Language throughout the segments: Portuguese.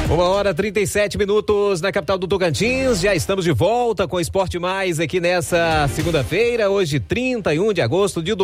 1h37 na capital do Tocantins. Já estamos de volta com o Esporte Mais aqui nessa segunda-feira, hoje 31 de agosto de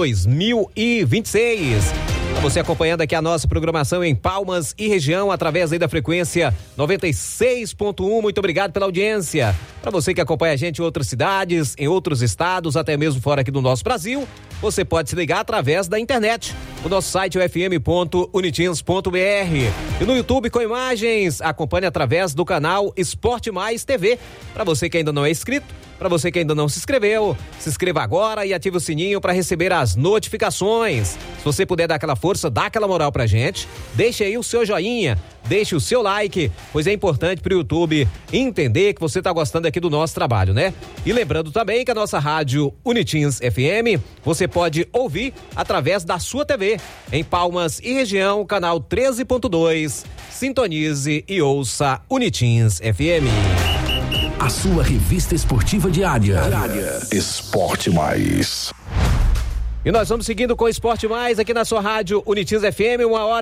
2026. Você acompanhando aqui a nossa programação em Palmas e região através aí da frequência 96.1. Muito obrigado pela audiência. Para você que acompanha a gente em outras cidades, em outros estados, até mesmo fora aqui do nosso Brasil, você pode se ligar através da internet. O nosso site é fm.unitins.br. E no YouTube com imagens, acompanhe através do canal Esporte Mais TV. Para você que ainda não é inscrito, para você que ainda não se inscreveu, se inscreva agora e ative o sininho para receber as notificações. Se você puder dar aquela força, dá aquela moral pra gente, deixe aí o seu joinha, deixe o seu like, pois é importante pro YouTube entender que você tá gostando aqui do nosso trabalho, né? E lembrando também que a nossa rádio Unitins FM, você pode ouvir através da sua TV, em Palmas e região, canal 13.2, sintonize e ouça Unitins FM. A sua revista esportiva diária. Esporte Mais. E nós vamos seguindo com o Esporte Mais aqui na sua rádio Unitins FM,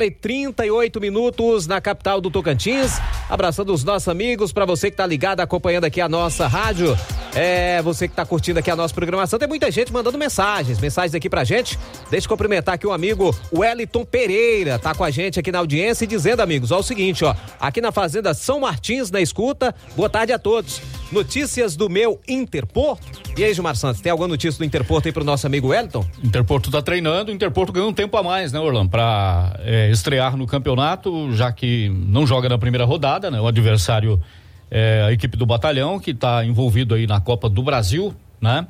1h38 na capital do Tocantins. Abraçando os nossos amigos, para você que tá ligado, acompanhando aqui a nossa rádio. Você que tá curtindo aqui a nossa programação, tem muita gente mandando mensagens aqui pra gente. Deixa eu cumprimentar aqui o amigo Wellington Pereira, tá com a gente aqui na audiência e dizendo, amigos, ó, o seguinte, ó, aqui na Fazenda São Martins, na escuta, boa tarde a todos. Notícias do meu Interporto. E aí, Gilmar Santos, tem alguma notícia do Interporto aí pro nosso amigo Wellington? Interporto tá treinando, o Interporto ganhou um tempo a mais, né, Orlando, pra estrear no campeonato, já que não joga na primeira rodada, né, o adversário a equipe do Batalhão, que está envolvido aí na Copa do Brasil, né?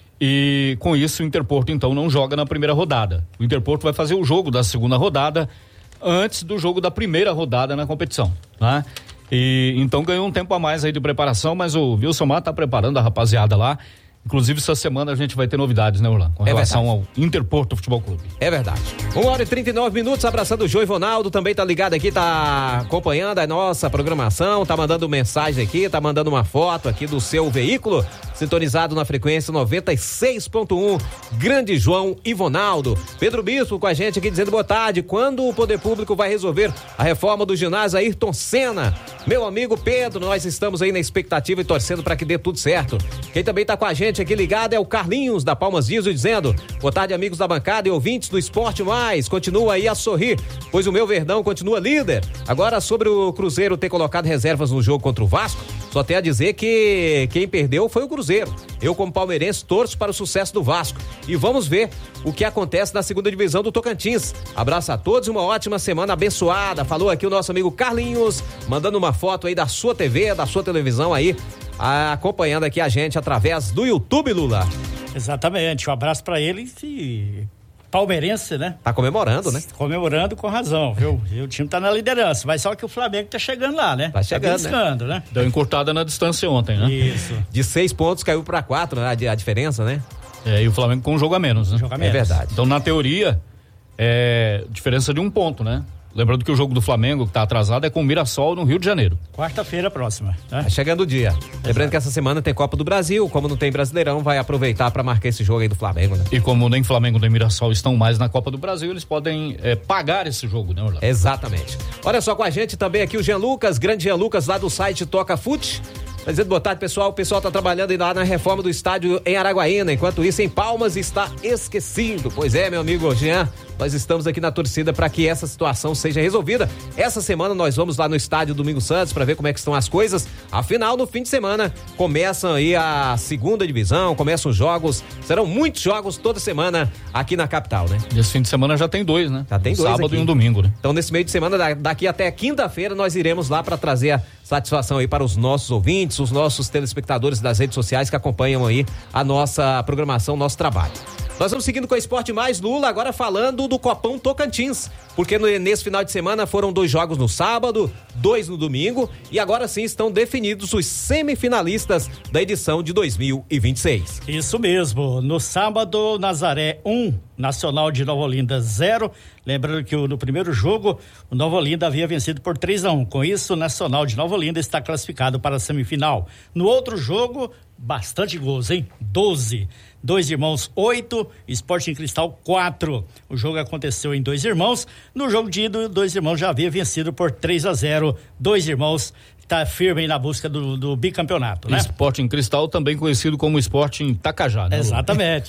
E com isso o Interporto então não joga na primeira rodada. O Interporto vai fazer o jogo da segunda rodada antes do jogo da primeira rodada na competição, né? E então ganhou um tempo a mais aí de preparação, mas o Wilson Mar tá preparando a rapaziada lá. Inclusive, essa semana a gente vai ter novidades, né, Orlando? Com relação ao Interporto Futebol Clube. É verdade. 1h39, abraçando o João Ivonaldo, também tá ligado aqui, tá acompanhando a nossa programação, tá mandando mensagem aqui, tá mandando uma foto aqui do seu veículo, sintonizado na frequência 96.1, Grande João Ivonaldo. Pedro Bispo com a gente aqui dizendo boa tarde, quando o poder público vai resolver a reforma do ginásio Ayrton Senna? Meu amigo Pedro, nós estamos aí na expectativa e torcendo para que dê tudo certo. Quem também tá com a gente aqui ligado é o Carlinhos da Palmas Diesel dizendo, boa tarde amigos da bancada e ouvintes do Esporte Mais, continua aí a sorrir, pois o meu Verdão continua líder. Agora sobre o Cruzeiro ter colocado reservas no jogo contra o Vasco, só tem a dizer que quem perdeu foi o Cruzeiro. Eu como palmeirense torço para o sucesso do Vasco e vamos ver o que acontece na segunda divisão do Tocantins. Abraço a todos e uma ótima semana abençoada, falou aqui o nosso amigo Carlinhos, mandando uma foto aí da sua TV, da sua televisão aí, acompanhando aqui a gente através do YouTube, Lula. Exatamente, um abraço pra ele e palmeirense, né? Tá comemorando, né? Comemorando com razão, viu? E o time tá na liderança, mas só que o Flamengo tá chegando lá, né? Tá chegando, né? Deu encurtada na distância ontem, né? Isso. De 6 pontos caiu pra 4, né? A diferença, né? E o Flamengo com um jogo a menos, né? É verdade. Então, na teoria, diferença de 1 ponto, né? Lembrando que o jogo do Flamengo, que tá atrasado, é com o Mirassol no Rio de Janeiro. Quarta-feira próxima, né? Tá chegando o dia. Exato. Lembrando que essa semana tem Copa do Brasil, como não tem Brasileirão, vai aproveitar para marcar esse jogo aí do Flamengo, né? E como nem Flamengo nem Mirassol estão mais na Copa do Brasil, eles podem pagar esse jogo, né, Orlando? Exatamente. Olha só com a gente também aqui o Jean Lucas, grande Jean Lucas lá do site Toca Fute. Dizendo boa tarde, pessoal. O pessoal tá trabalhando lá na reforma do estádio em Araguaína. Enquanto isso, em Palmas está esquecido. Pois é, meu amigo Jean, nós estamos aqui na torcida para que essa situação seja resolvida. Essa semana nós vamos lá no estádio Domingos Santos para ver como é que estão as coisas. Afinal, no fim de semana, começam aí a segunda divisão, começam os jogos. Serão muitos jogos toda semana aqui na capital, né? E esse fim de semana já tem 2, né? Já tem 2 sábado aqui. E um domingo, né? Então, nesse meio de semana, daqui até quinta-feira, nós iremos lá para trazer a satisfação aí para os nossos ouvintes, os nossos telespectadores das redes sociais que acompanham aí a nossa programação, nosso trabalho. Nós vamos seguindo com o Esporte Mais, Lula, agora falando do Copão Tocantins, porque nesse final de semana foram 2 jogos no sábado, 2 no domingo, e agora sim estão definidos os semifinalistas da edição de 2026. Isso mesmo, no sábado, Nazaré 1, Nacional de Nova Olinda 0, lembrando que no primeiro jogo, o Nova Olinda havia vencido por 3-1, com isso o Nacional de Nova Olinda está classificado para a semifinal. No outro jogo, bastante gols, hein? 12. Dois Irmãos 8, Sporting Cristal 4. O jogo aconteceu em Dois Irmãos. No jogo de ida, Dois Irmãos já havia vencido por 3-0. Dois Irmãos está firme aí na busca do bicampeonato, né? Sporting Cristal, também conhecido como Sporting Tacajá, né? Exatamente.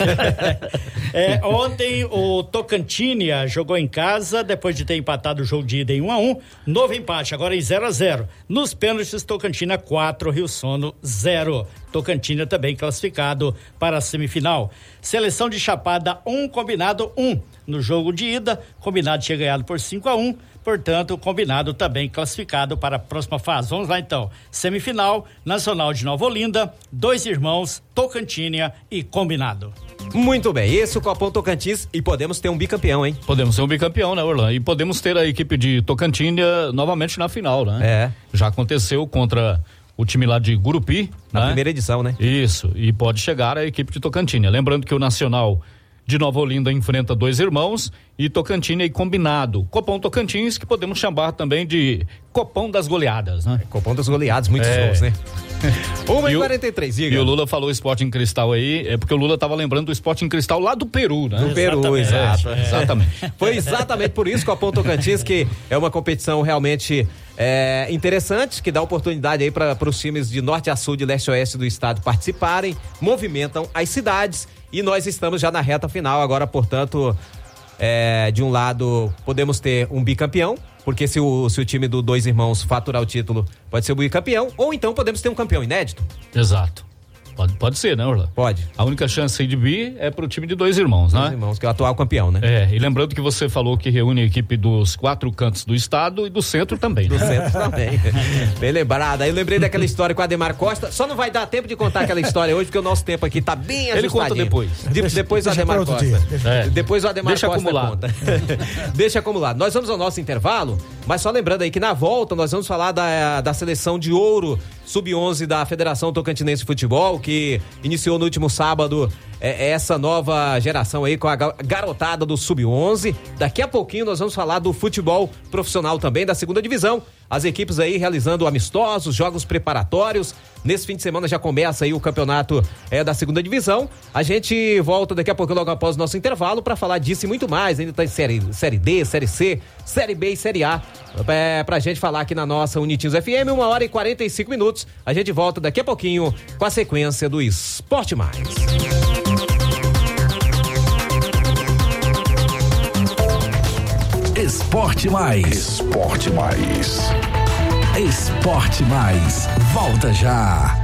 Ontem o Tocantinha jogou em casa, depois de ter empatado o jogo de ida em 1-1, novo empate, agora em 0-0. Nos pênaltis, Tocantina 4, Rio Sono 0. Tocantina também classificado para a semifinal. Seleção de Chapada 1, combinado 1. No jogo de ida, combinado tinha ganhado por 5-1. Portanto, o combinado também classificado para a próxima fase. Vamos lá então. Semifinal, Nacional de Nova Olinda, Dois Irmãos, Tocantinha e combinado. Muito bem, esse é o Copom Tocantins e podemos ter um bicampeão, hein? Podemos ter um bicampeão, né, Orlando? E podemos ter a equipe de Tocantinha novamente na final, né? Já aconteceu contra o time lá de Gurupi. Na primeira edição, né? Isso, e pode chegar a equipe de Tocantinha. Lembrando que o Nacional de Nova Olinda enfrenta Dois Irmãos e Tocantinha e combinado. Copom Tocantins, que podemos chamar também de Copom das Goleadas, né? Copom das Goleadas, muitos gols, né? 1:43, diga. E o Lula falou Sporting Cristal aí, é porque o Lula tava lembrando do Sporting Cristal lá do Peru, né? Do Peru, exato. Exatamente. Foi exatamente por isso que o Copom Tocantins, que é uma competição realmente interessante, que dá oportunidade aí para os times de norte a sul, de leste a oeste do estado participarem, movimentam as cidades e nós estamos já na reta final agora, portanto, de um lado podemos ter um bicampeão, porque se o time do Dois Irmãos faturar o título, pode ser o bicampeão, ou então podemos ter um campeão inédito. Exato. Pode ser, né, Orlando? Pode. A única chance aí de bi é pro time de Dois Irmãos, né? Dois Irmãos, que é o atual campeão, né? E lembrando que você falou que reúne a equipe dos 4 cantos do estado e do centro também, né? Do centro também. Bem lembrado. Aí eu lembrei daquela história com o Ademar Costa. Só não vai dar tempo de contar aquela história hoje, porque o nosso tempo aqui tá bem ajustadinho. Ele conta depois. Depois o Ademar Costa. Depois o Ademar Deixa Costa acumular. conta. Deixa acumular. Nós vamos ao nosso intervalo, mas só lembrando aí que na volta nós vamos falar da seleção de ouro sub-11 da Federação Tocantinense de Futebol, que iniciou no último sábado essa nova geração aí com a garotada do sub-11. Daqui a pouquinho nós vamos falar do futebol profissional também, da segunda divisão. As equipes aí realizando amistosos, jogos preparatórios. Nesse fim de semana já começa aí o campeonato da segunda divisão. A gente volta daqui a pouco, logo após o nosso intervalo, para falar disso e muito mais. Ainda tá em série D, série C, série B e série A. Pra gente falar aqui na nossa Unitinhos FM, 1h45. A gente volta daqui a pouquinho com a sequência do Esporte Mais. Esporte Mais. Esporte Mais. Esporte Mais. Volta já.